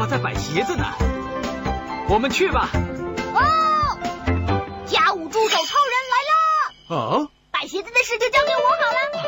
在摆鞋子呢。我们去吧。 哦，家务助手超人来啦！ 啊， 摆鞋子的事就交给我好了。